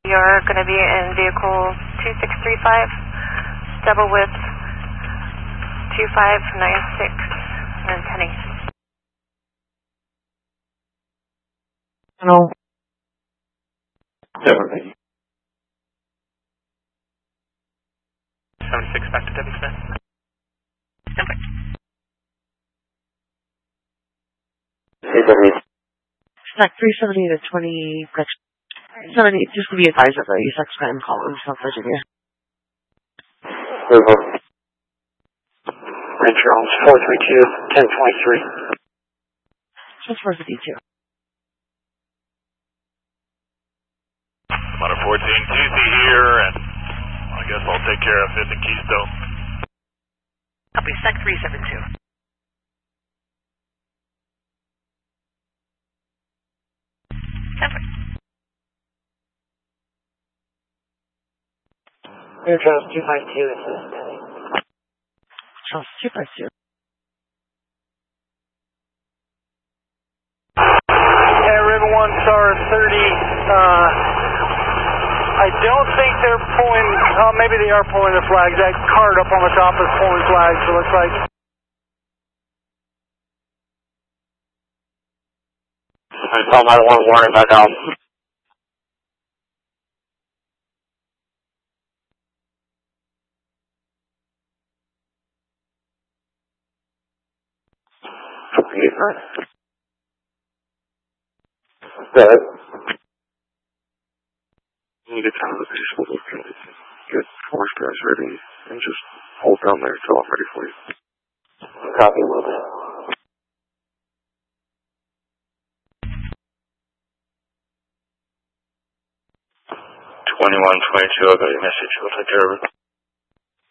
You're going to be in vehicle 2635, double width 2596, and 10 east. Hello. 76 back to Debbie Smith. Simple. Snack 370 to 20, 70, just to be advised of the ESX crime call in South Virginia. Red Charles, 432, 1023. Just 452. I'm on a 14 TC here, and I guess I'll take care of 5th and Keystone. Copy, Sec 372. Simple. Air Charles 252, this is Penny. Charles 252. Yeah, River 1 Star 30. I don't think they're pulling, maybe they are pulling the flags. That card up on the top is pulling flags, so it looks like. I told my one warning back out. Good. You need to tell the people to get force pass ready and just hold down there until I'm ready for you. Copy, a little bit. 2122, I got your message. We'll take care of it.